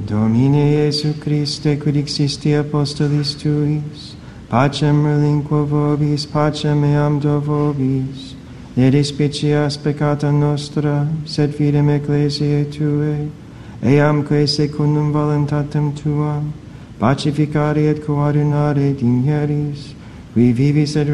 Domine Iesu Christe, quid existi apostolis tuis, pacem relinquo vobis, pacem eam do vobis, ne despicias peccata nostra, sed fidem ecclesiae Tuae, eamque secundum voluntatem Tuam, pacificare et coordinare digneris, qui vivis et